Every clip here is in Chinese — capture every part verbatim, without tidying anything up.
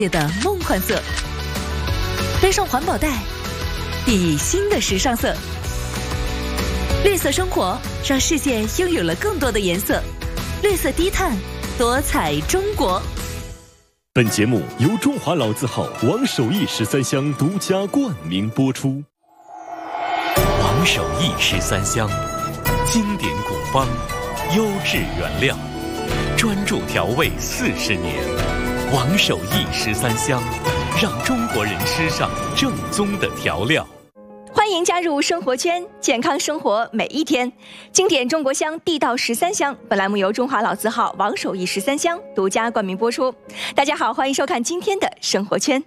的梦幻色，背上环保袋，熠熠新的时尚色。绿色生活让世界拥有了更多的颜色，绿色低碳，多彩中国。 本节目由中华老字号王守义十三香独家冠名播出。 王守义十三香，经典古方，优质原料，专注调味四十年。王守义十三香，让中国人吃上正宗的调料。 欢迎加入生活圈，健康生活每一天。经典中国香，地道十三香。本栏目由中华老字号王守义十三香独家冠名播出。大家好，欢迎收看今天的生活圈。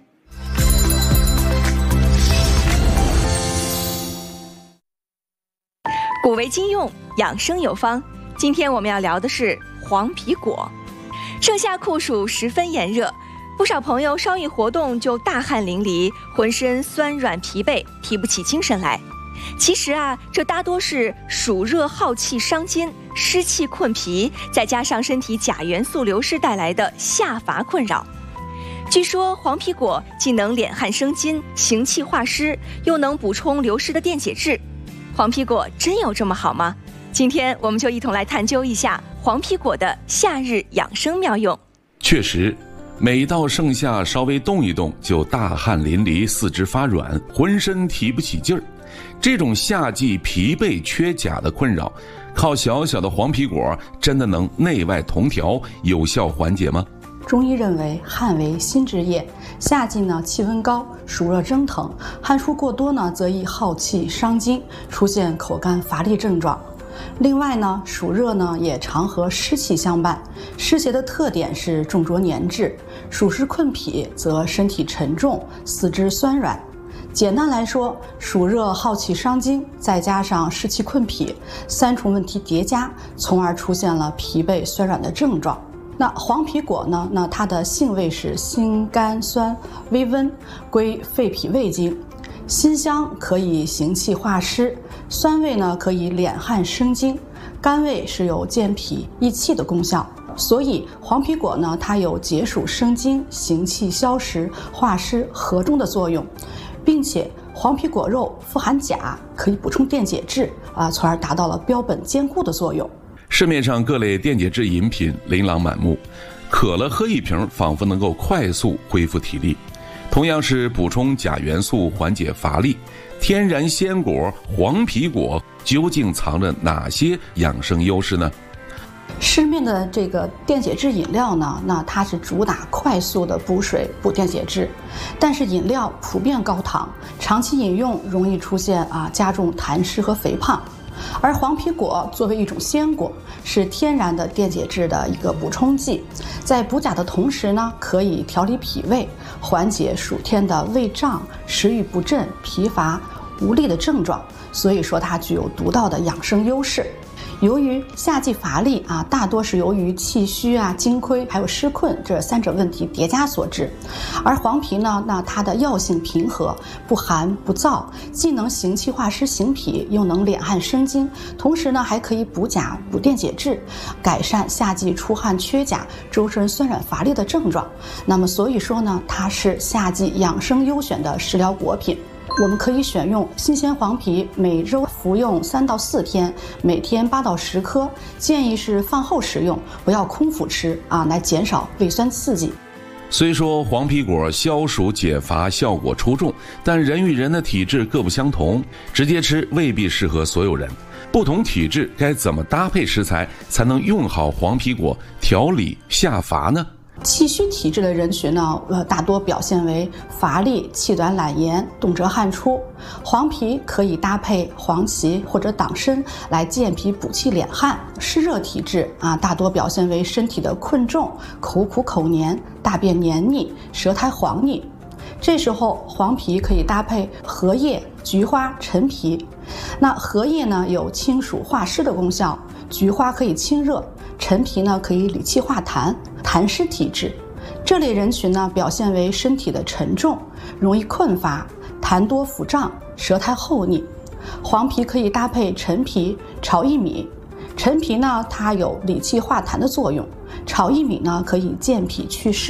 古为今用，养生有方。今天我们要聊的是黄皮果。盛夏酷暑十分炎热，不少朋友稍一活动就大汗淋漓，浑身酸软疲惫，提不起精神来。其实啊，这大多是暑热耗气伤筋，湿气困脾，再加上身体钾元素流失带来的下乏困扰。据说黄皮果既能敛汗生津、行气化湿，又能补充流失的电解质。黄皮果真有这么好吗？今天我们就一同来探究一下黄皮果的夏日养生妙用。 确实，每到盛夏稍微动一动就大汗淋漓，四肢发软，浑身提不起劲儿。这种夏季疲惫缺钾的困扰，靠小小的黄皮果真的能内外同调，有效缓解吗？ 中医认为汗为心之液，夏季呢气温高，暑热蒸腾，汗出过多呢则易耗气伤筋，出现口干乏力症状。另外呢，暑热呢也常和湿气相伴，湿邪的特点是重浊粘滞，暑湿困脾则身体沉重，四肢酸软。简单来说，暑热耗气伤筋，再加上湿气困脾，三重问题叠加，从而出现了疲惫酸软的症状。那黄皮果呢？那它的性味是辛甘酸微温，归肺脾胃经。辛香可以行气化湿，酸味呢可以敛汗生津，甘味是有健脾益气的功效。所以黄皮果呢，它有解暑生津、行气消食、化湿和中的作用，并且黄皮果肉富含钾，可以补充电解质啊，从而达到了标本兼顾的作用。 市面上各类电解质饮品琳琅满目，渴了喝一瓶，仿佛能够快速恢复体力。同样是补充钾元素，缓解乏力，天然鲜果黄皮果究竟藏着哪些养生优势呢？ 市面的这个电解质饮料呢，那它是主打快速的补水补电解质，但是饮料普遍高糖，长期饮用容易出现啊加重痰湿和肥胖。而黄皮果作为一种鲜果，是天然的电解质的一个补充剂，在补钾的同时呢，可以调理脾胃，缓解暑天的胃胀、食欲不振、疲乏无力的症状，所以说它具有独到的养生优势。由于夏季乏力啊，大多是由于气虚啊、精亏还有湿困这三者问题叠加所致。而黄皮呢，那它的药性平和，不寒不燥，既能行气化湿行脾，又能敛汗生津，同时呢还可以补钾补电解质，改善夏季出汗缺钾、周身酸软乏力的症状。那么所以说呢，它是夏季养生优选的食疗果品。我们可以选用新鲜黄皮，每周服用三到四天，每天八到十颗，建议是饭后食用，不要空腹吃啊，来减少胃酸刺激。 虽说黄皮果消暑解乏效果出众，但人与人的体质各不相同，直接吃未必适合所有人。不同体质该怎么搭配食材才能用好黄皮果调理下乏呢？ 气虚体质的人群呢，呃，大多表现为乏力、气短、懒言、动辄汗出。黄皮可以搭配黄芪或者党参来健脾补气敛汗。湿热体质啊，大多表现为身体的困重、口苦口黏、大便黏腻、舌苔黄腻。这时候黄皮可以搭配荷叶、菊花、陈皮。那荷叶呢有清暑化湿的功效，菊花可以清热，陈皮呢可以理气化痰。痰湿体质这类人群呢，表现为身体的沉重，容易困乏，痰多腹胀，舌苔厚腻。黄皮可以搭配陈皮炒薏米，陈皮呢它有理气化痰的作用，炒薏米呢可以健脾祛湿。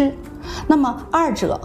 那么二者